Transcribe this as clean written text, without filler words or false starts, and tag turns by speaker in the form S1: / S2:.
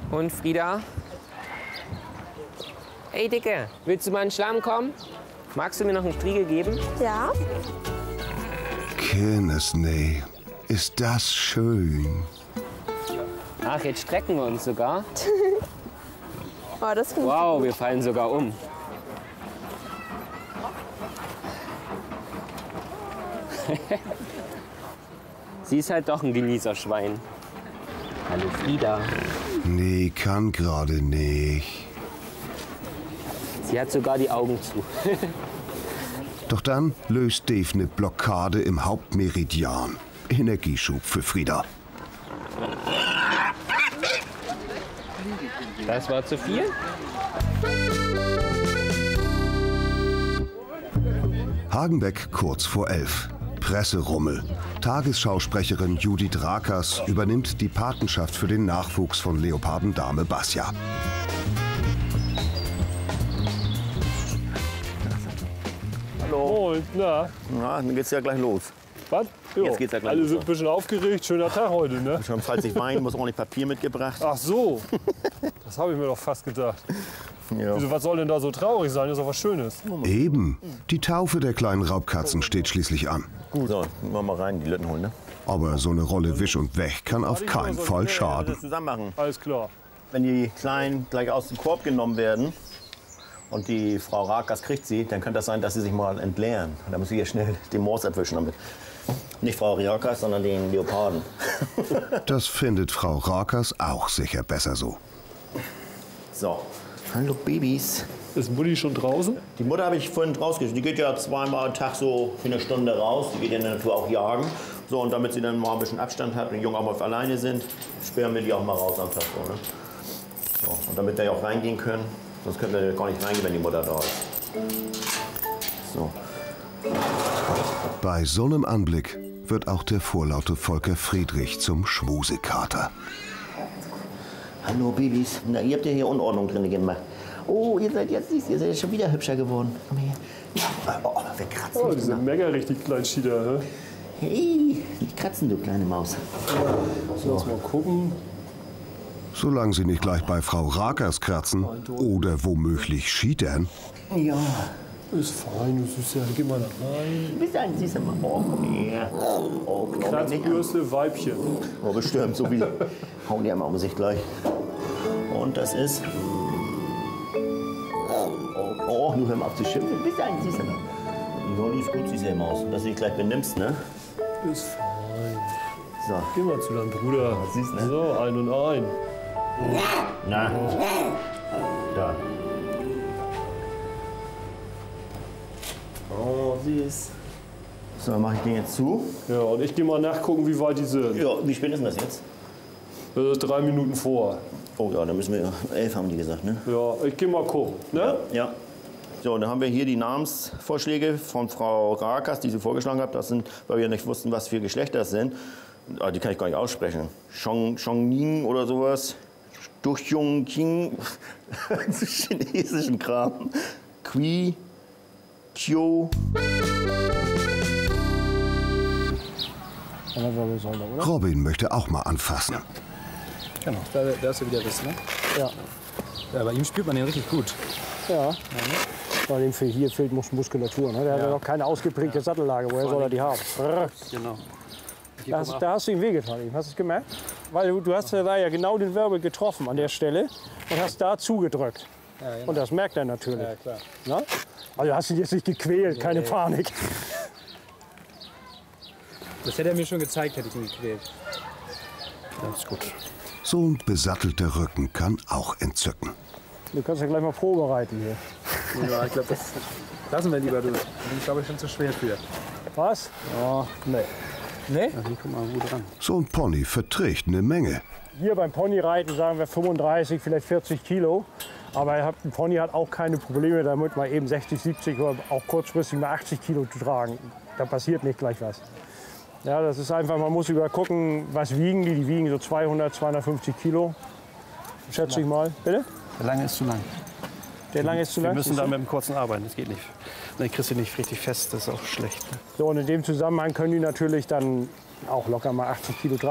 S1: Und Frieda? Ey, Dicke, willst du mal in den Schlamm kommen? Magst du mir noch einen Striegel geben?
S2: Ja.
S3: Kinnesnee, ist das schön.
S1: Ach, jetzt strecken wir uns sogar.
S2: Oh, das finde ich
S1: Wow,
S2: gut.
S1: wir fallen sogar um. Sie ist halt doch ein Genießerschwein. Hallo Frieda.
S3: Nee, kann gerade nicht.
S1: Sie hat sogar die Augen zu.
S3: Doch dann löst Dave eine Blockade im Hauptmeridian. Energieschub für Frieda.
S1: Das war zu viel?
S3: Hagenbeck kurz vor 11. Presserummel. Tagesschausprecherin Judith Rakers übernimmt die Patenschaft für den Nachwuchs von Leopardendame Basja.
S4: Hallo. Und, na,
S5: Na, dann geht's ja gleich los.
S4: was? Jo.
S5: Jetzt geht's ja gleich
S4: Alle
S5: los.
S4: sind ein bisschen aufgeregt. Schöner Tag heute, ne?
S5: Schon falls ich weine, muss ordentlich Papier mitgebracht.
S4: Ach so. Das habe ich mir doch fast gedacht.
S5: Ja.
S4: Wieso, was soll denn da so traurig sein? Das ist doch was Schönes.
S3: Eben. Die Taufe der kleinen Raubkatzen steht schließlich an.
S5: So, wollen wir mal rein, die Lütten holen, ne?
S3: Aber so eine Rolle Wisch und Weg kann auf keinen Fall schaden.
S5: Das zusammen machen.
S4: Alles klar.
S5: Wenn die Kleinen gleich aus dem Korb genommen werden und die Frau Rakers kriegt sie, dann könnte das sein, dass sie sich mal entleeren. Da muss ich hier schnell den Moos erwischen damit. Nicht Frau Rakers, sondern den Leoparden.
S3: Das findet Frau Rakers auch sicher besser so.
S5: So. Hallo Babys.
S4: Ist Mutti schon draußen?
S5: Die Mutter habe ich vorhin rausgeschickt. Die geht ja zweimal am Tag so für eine Stunde raus. Die geht in der Natur auch jagen. So, und damit sie dann mal ein bisschen Abstand hat und die Jungen auch mal alleine sind, sperren wir die auch mal raus am Tag. So, ne? So, und damit wir ja auch reingehen können. Sonst können wir gar nicht reingehen, wenn die Mutter da ist. So.
S3: Bei so einem Anblick wird auch der vorlaute Volker Friedrich zum Schmusekater.
S5: Hallo Babys. Na, ihr habt ja hier Unordnung drin gemacht. Oh, ihr seid jetzt nicht, ihr seid schon wieder hübscher geworden. Komm her. Ja. Oh, wir kratzen.
S4: Oh,
S5: dich
S4: diese
S5: mal.
S4: mega richtig kleinen Schieder, ne?
S5: Hey, nicht kratzen, du kleine Maus.
S4: So, lass mal gucken.
S3: Solange sie nicht gleich bei Frau Rakers kratzen oder womöglich schiedern.
S5: Ja.
S4: Ist fein, du Süße. Geh mal da rein.
S5: Du bist ein süßer Mann. Oh, komm her. Oh, glaub ich nicht.
S4: Kratzbürste, Weibchen.
S5: Oh, bestimmt, so wie. Hauen die einmal um sich gleich. Und das ist. Oh, nur hör mal auf zu schimpfen. Du bist ein süßer Mann. Ja, die ist gut, süße Maus. Dass du dich gleich benimmst, ne?
S4: Ist fein.
S5: So.
S4: Geh mal zu deinem Bruder.
S5: Süß, ne?
S4: So, ein und ein.
S5: Na. Da. Oh, süß. So, dann mach ich den jetzt zu.
S4: Ja, und ich geh mal nachgucken, wie weit die sind.
S5: Ja, wie spät ist denn das jetzt?
S4: Das ist 3 Minuten vor.
S5: Oh ja, dann müssen wir 11 haben die gesagt, ne?
S4: Ja, ich geh mal gucken. Ne?
S5: Ja. So, dann haben wir hier die Namensvorschläge von Frau Rakers, die sie vorgeschlagen hat. Das sind, weil wir nicht wussten, was für Geschlechter das sind. Ah, die kann ich gar nicht aussprechen. Chongning oder sowas. Duchjung King. Chinesischen Kram. Qui. Chio.
S3: Robin möchte auch mal anfassen.
S6: Genau, da ist er wieder das, ne?
S7: Ja.
S6: Ja, bei ihm spürt man den richtig gut.
S7: Ja. Bei dem hier fehlt Muskulatur. Ne? Der hat ja noch keine ausgeprägte Sattellage. Woher soll er die haben?
S6: Genau.
S7: Da hast du ihm wehgetan. Hast du es gemerkt? Weil du hast da ja genau den Wirbel getroffen an der Stelle und hast da zugedrückt.
S6: Ja, genau.
S7: Und das merkt er natürlich.
S6: Ja, klar.
S7: Na? Also hast du ihn jetzt nicht gequält, keine Panik.
S6: Das hätte er mir schon gezeigt, hätte ich ihn gequält.
S7: Das ist gut.
S3: So ein besattelter Rücken kann auch entzücken.
S7: Du kannst ja gleich mal vorbereiten hier.
S6: Ja, ich glaube, das lassen wir lieber durch. Das ist, glaube ich, schon zu schwer für.
S7: Was? Ja, nee.
S6: Nee? Ja, hier, guck mal, gut dran.
S3: So ein Pony verträgt eine Menge.
S7: Hier beim Ponyreiten sagen wir 35, vielleicht 40 Kilo. Aber ein Pony hat auch keine Probleme damit, mal eben 60, 70 oder auch kurzfristig mal 80 Kilo zu tragen. Da passiert nicht gleich was. Ja, das ist einfach, man muss übergucken, was wiegen die. Die wiegen so 200, 250 Kilo, schätze ich mal. Bitte?
S8: Der lange ist zu lang.
S7: Der lange ist zu lang?
S8: Wir müssen da mit dem kurzen arbeiten, das geht nicht. Dann kriegst du nicht richtig fest, das ist auch schlecht.
S7: So, und in dem Zusammenhang können die natürlich dann auch locker mal 80 Kilo tragen.